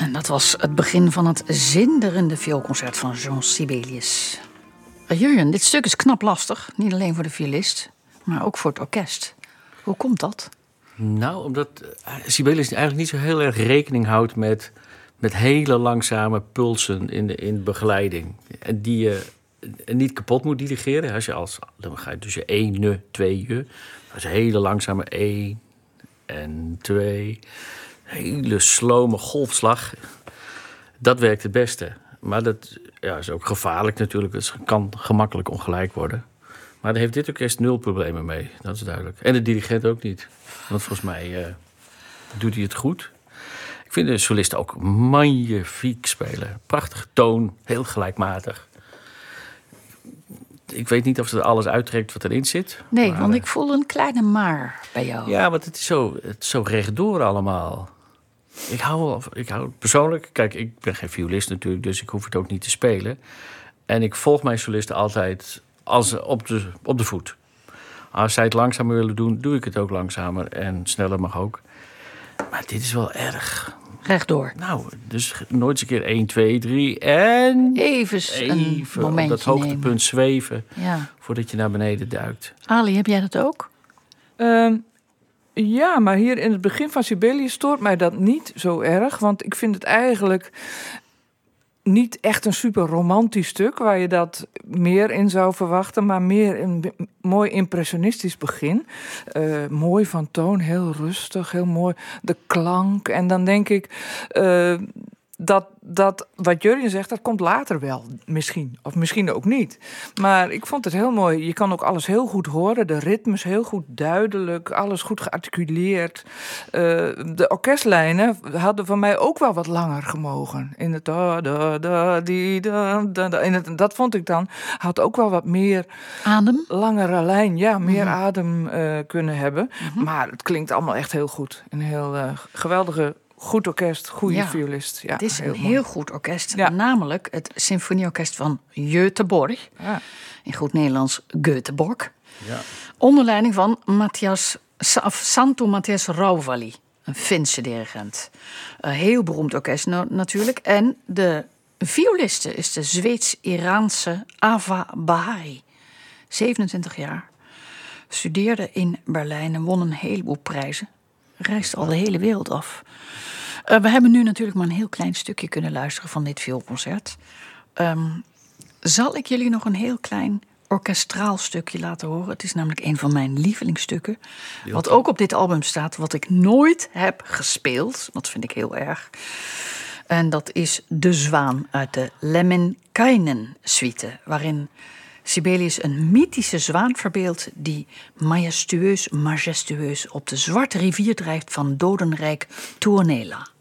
En dat was het begin van het zinderende vioolconcert van Jean Sibelius. Jurjen, dit stuk is knap lastig. Niet alleen voor de violist, maar ook voor het orkest. Hoe komt dat? Nou, omdat Sibelius eigenlijk niet zo heel erg rekening houdt met hele langzame pulsen in de begeleiding. En die je niet kapot moet dirigeren. Dan ga je dus je 1, 2, je. Dat is een hele langzame 1 en 2. Hele slome golfslag. Dat werkt het beste. Maar dat is ook gevaarlijk natuurlijk. Het kan gemakkelijk ongelijk worden. Maar daar heeft dit orkest 0 problemen mee. Dat is duidelijk. En de dirigent ook niet. Want volgens mij doet hij het goed. Ik vind de solisten ook magnifiek spelen. Prachtige toon, heel gelijkmatig. Ik weet niet of ze er alles uittrekt wat erin zit. Nee, maar, want ik voel een kleine maar bij jou. Ja, want het is zo rechtdoor allemaal. Ik hou persoonlijk... Kijk, ik ben geen violist natuurlijk, dus ik hoef het ook niet te spelen. En ik volg mijn solisten altijd op de voet. Als zij het langzamer willen doen, doe ik het ook langzamer. En sneller mag ook. Maar dit is wel erg... Rechtdoor. Nou, dus nooit eens een keer 1, 2, 3 en... Even een momentje op dat hoogtepunt nemen. Zweven, voordat je naar beneden duikt. Ali, heb jij dat ook? Ja, maar hier in het begin van Sibelius stoort mij dat niet zo erg. Want ik vind het eigenlijk niet echt een super romantisch stuk waar je dat meer in zou verwachten, maar meer een mooi impressionistisch begin. Mooi van toon, heel rustig, heel mooi. De klank. En dan denk ik dat wat Jurjen zegt, dat komt later wel misschien. Of misschien ook niet. Maar ik vond het heel mooi. Je kan ook alles heel goed horen. De ritmes heel goed duidelijk. Alles goed gearticuleerd. De orkestlijnen hadden van mij ook wel wat langer gemogen. In het dat vond ik dan. Had ook wel wat meer adem. Langere lijn. Ja, meer adem kunnen hebben. Maar het klinkt allemaal echt heel goed. Een heel geweldige... Goed orkest, goede violist. Ja, het is een mooi. heel goed orkest. Ja. Namelijk het Symfonieorkest van Göteborg. Ja. In goed Nederlands Göteborg. Ja. Onder leiding van Santo Matthias Rauvali. Een Finse dirigent. Een heel beroemd orkest natuurlijk. En de violiste is de Zweeds-Iraanse Ava Bahari. 27 jaar. Studeerde in Berlijn en won een heleboel prijzen. Reist al de hele wereld af. We hebben nu natuurlijk maar een heel klein stukje kunnen luisteren van dit vioolconcert. Zal ik jullie nog een heel klein orkestraal stukje laten horen? Het is namelijk een van mijn lievelingsstukken. Wat ook op dit album staat, wat ik nooit heb gespeeld. Dat vind ik heel erg. En dat is De Zwaan uit de Lemminkainen suite. Waarin Sibelius een mythische zwaan verbeeldt die majestueus op de zwarte rivier drijft van dodenrijk Tuonela.